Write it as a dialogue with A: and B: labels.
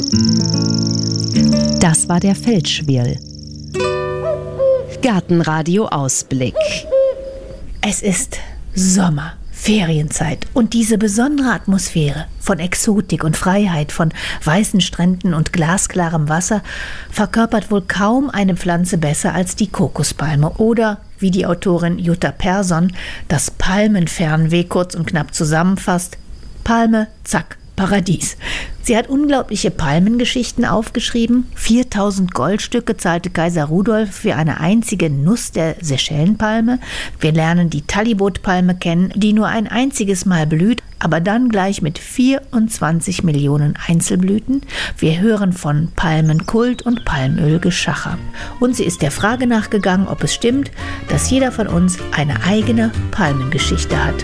A: Das war der Feldschwirl. Gartenradio Ausblick.
B: Es ist Sommer, Ferienzeit und diese besondere Atmosphäre von Exotik und Freiheit, von weißen Stränden und glasklarem Wasser verkörpert wohl kaum eine Pflanze besser als die Kokospalme oder, wie die Autorin Jutta Persson das Palmenfernweh kurz und knapp zusammenfasst, Palme, zack, Paradies. Sie hat unglaubliche Palmengeschichten aufgeschrieben. 4000 Goldstücke zahlte Kaiser Rudolf für eine einzige Nuss der Seychellenpalme. Wir lernen die Talibot-Palme kennen, die nur ein einziges Mal blüht, aber dann gleich mit 24 Millionen Einzelblüten. Wir hören von Palmenkult und Palmölgeschacher. Und sie ist der Frage nachgegangen, ob es stimmt, dass jeder von uns eine eigene Palmengeschichte hat.